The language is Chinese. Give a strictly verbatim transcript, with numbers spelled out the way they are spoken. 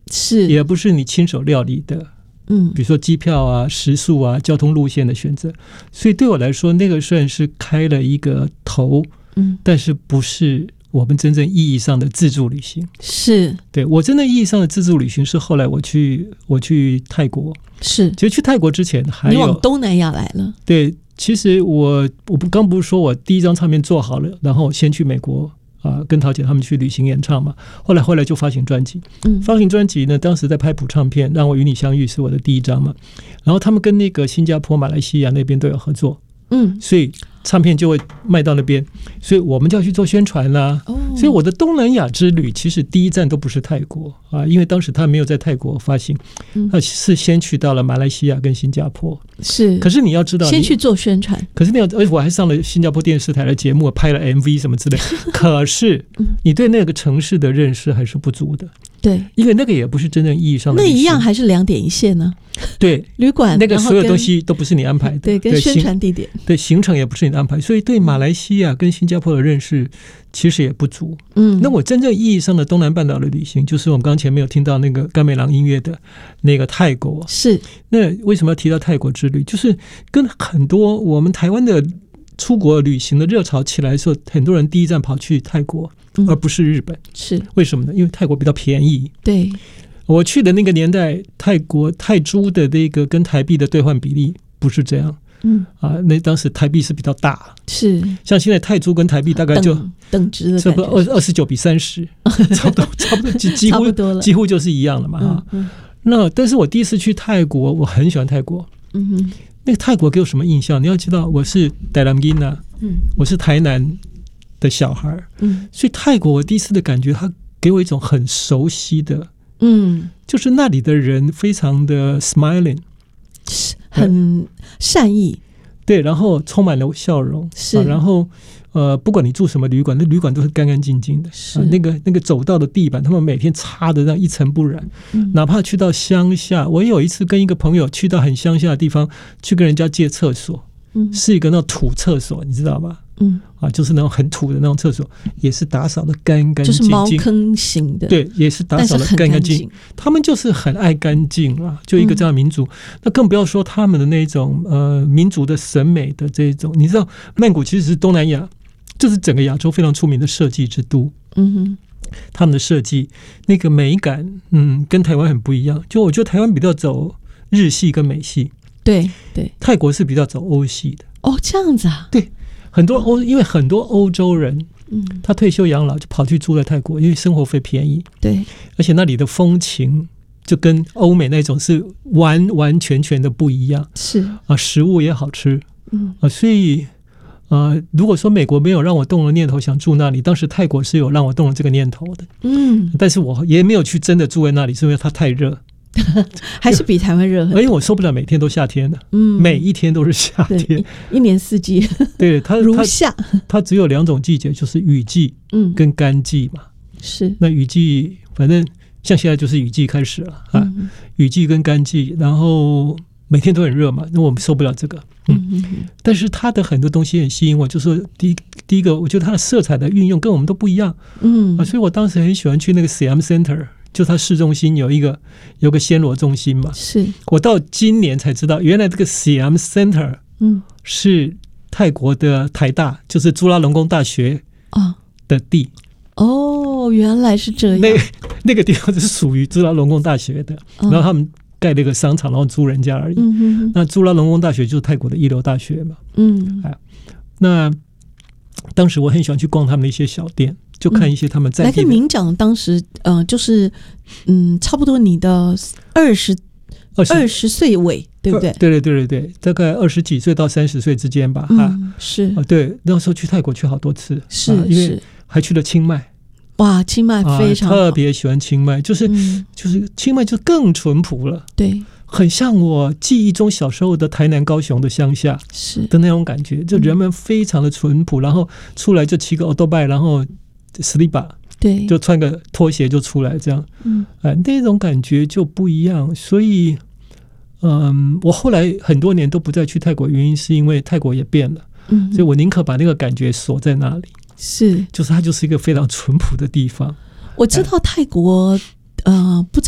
是也不是你亲手料理的， 嗯， 比如说机票啊、食宿啊、交通路线的选择。所以对我来说，那个算是开了一个头， 嗯， 但是不是我们真正意义上的自助旅行。 是对，我真正意义上的自助旅行是后来我去我去泰国。 是， 其实去泰国之前还有你往东南亚来了。 对，其实我我不刚不是说我第一张唱片做好了，然后先去美国啊、呃，跟陶姐他们去旅行演唱嘛。后来后来就发行专辑，嗯，发行专辑呢，当时在拍谱唱片，让我与你相遇是我的第一张嘛。然后他们跟那个新加坡、马来西亚那边都有合作，嗯，所以唱片就会卖到那边，所以我们就要去做宣传啦、啊。哦、所以我的东南亚之旅其实第一站都不是泰国啊，因为当时他没有在泰国发行，他是先去到了马来西亚跟新加坡。是，可是你要知道， 先去做宣传。 可是你要，而且我还上了新加坡电视台的节目，拍了 M V 什么之类。可是你对那个城市的认识还是不足的。对，因为那个也不是真正意义上的， 那一样还是两点一线呢。 对， 旅馆那个所有东西都不是你安排的， 对，跟宣传地点， 对，行程也不是你的安排，所以对马来西亚跟新加坡的认识其实也不足。嗯，那我真正意义上的东南半岛的旅行，就是我们刚刚前面有听到那个甘美郎音乐的那个泰国。是，那为什么要提到泰国之旅？就是跟很多我们台湾的出国旅行的热潮起来的时候，很多人第一站跑去泰国，而不是日本。是为什么呢？因为泰国比较便宜。对，我去的那个年代，泰国泰铢的那个跟台币的兑换比例不是这样。嗯啊，那当时台币是比较大，是像现在泰铢跟台币大概就等, 等值的， 差不多二二十九比三十，差不多差不多几乎几乎就是一样了嘛哈。嗯嗯、那但是我第一次去泰国，我很喜欢泰国。嗯哼，那个泰国给我什么印象？你要知道，我是台南人啊，嗯，我是台南的小孩，嗯，所以泰国我第一次的感觉，它给我一种很熟悉的，嗯，就是那里的人非常的 smiling。 很善意， 对，然后充满了笑容，是，啊、然后呃，不管你住什么旅馆，那旅馆都是干干净净的，是、啊、那个那个走道的地板，他们每天擦的让一尘不染、嗯。哪怕去到乡下，我有一次跟一个朋友去到很乡下的地方，去跟人家借厕所，嗯，是一个那种土厕所，你知道吗？嗯，啊，就是那种很土的那种厕所，也是打扫的干干净净， 就是茅坑型的， 对，也是打扫的干干净。他们就是很爱干净啊，就一个这样的民族、嗯。那更不要说他们的那种呃民族的审美的这种，你知道，曼谷其实是东南亚，就是整个亚洲非常出名的设计之都。嗯哼，他们的设计那个美感，嗯，跟台湾很不一样。就我觉得台湾比较走日系跟美系， 对对， 泰国是比较走欧系的。 哦，这样子啊？ 对。很多欧，因为很多欧洲人，嗯，他退休养老就跑去住在泰国，因为生活费便宜，对，而且那里的风情就跟欧美那种是完完全全的不一样，是啊，食物也好吃，嗯啊，所以呃，如果说美国没有让我动了念头想住那里，当时泰国是有让我动了这个念头的，嗯，但是我也没有去真的住在那里，是因为它太热。 还是比台湾热很多， 而且我受不了每天都夏天的，嗯，每一天都是夏天， 一年四季， 对，它如夏， 它只有两种季节，就是雨季，嗯，跟干季嘛，是。那雨季反正像现在就是雨季开始了啊，嗯、雨季跟干季，然后每天都很热嘛，那我们受不了这个，嗯，嗯但是它的很多东西很吸引我，就是第一第一个，我觉得它的色彩的运用跟我们都不一样，嗯啊，所以我当时很喜欢去那个 Siam Center。就它市中心有一个有个暹罗中心嘛，是我到今年才知道，原来这个 Siam Center 嗯是泰国的台大，就是朱拉隆功大学的地。 哦，原来是这样。 那那个地方是属于朱拉隆功大学的，然后他们盖了一个商场，然后租人家而已。嗯哼哼，那朱拉隆功大学就是泰国的一流大学嘛。嗯，哎，那当时我很喜欢去逛他们的一些小店。就看一些他们在地的、 嗯、来跟您讲，当时呃，就是嗯，差不多你的二十二十岁尾，对不对？ 对对对对对，大概二十几岁到三十岁之间吧。嗯，啊、是啊，对，那时候去泰国去好多次，是、啊、因为还去了清迈。 哇，清迈非常好、 啊、特别喜欢清迈，就是、嗯、就是清迈就更淳朴了，对，很像我记忆中小时候的台南高雄的乡下是的那种感觉，就人们非常的淳朴，嗯、然后出来就骑个 Autobike， 然后。slipper 对，就穿个拖鞋就出来这样，嗯，哎、呃，那种感觉就不一样。所以，嗯，我后来很多年都不再去泰国，原因是因为泰国也变了，嗯，所以我宁可把那个感觉锁在那里，是，就是它就是一个非常淳朴的地方。 我知道泰国，呃，不知道。